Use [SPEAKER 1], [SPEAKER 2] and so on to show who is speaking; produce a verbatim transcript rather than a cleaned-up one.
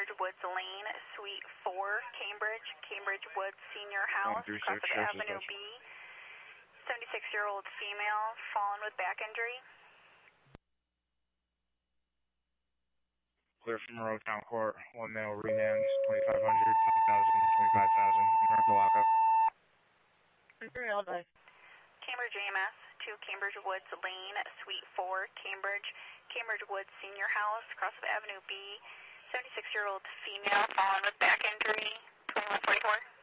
[SPEAKER 1] Cambridge Woods Lane, Suite four, Cambridge, Cambridge Woods Senior House,
[SPEAKER 2] Crossing
[SPEAKER 1] Avenue B. seventy-six-year-old female, fallen with back injury.
[SPEAKER 2] Clear from Road Town Court, one male remands, twenty-five hundred, five thousand, twenty-five thousand, American lockup.
[SPEAKER 3] All day.
[SPEAKER 1] Cambridge A M S to Cambridge Woods Lane, Suite four, Cambridge, Cambridge Woods Senior House, across of Avenue B, seventy-six-year-old female, fallen with back injury, twenty-one forty-four.